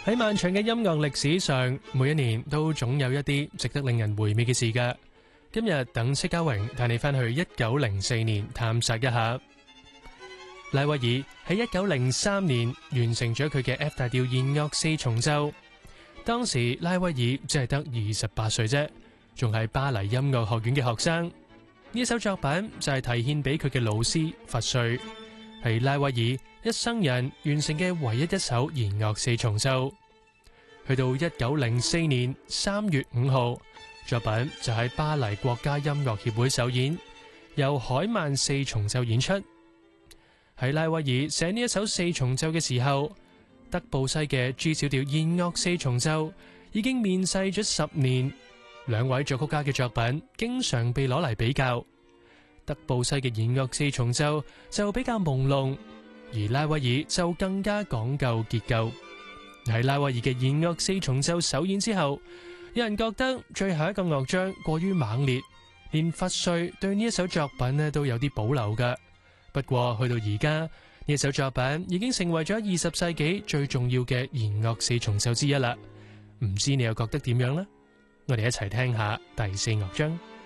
喺漫長嘅音樂歷史上，每一年都總有一啲值得令人回味嘅事㗎。今日等戚家榮帶你返去1904年探索一下。拉威爾喺1903年完成咗佢嘅 F 大調弦樂四重奏，當時拉威爾只係得28歲啫，仲係巴黎音樂學院嘅學生。呢首作品就係題獻俾佢嘅老師佛瑞，係拉威爾一生人完成嘅唯一一首弦樂四重奏。去到1904年3月5號，作品就喺巴黎國家音樂協會首演，由海曼四重奏演出。喺拉威爾寫呢一首四重奏嘅時候，德布西嘅 G 小調弦樂四重奏已經面世咗10年。兩位作曲家嘅作品經常被攞嚟比較，德布西嘅弦樂四重奏就比較朦朧，而拉威爾就更加講究結構。喺拉威爾嘅弦樂四重奏首演之後，有人覺得最後一個樂章過於猛烈，連佛瑞對呢一首作品都有啲保留㗎。不過去到而家，呢一首作品已經成為咗20世紀最重要嘅弦樂四重奏之一啦。唔知你又覺得點樣呢？我哋一齊聽下第四樂章。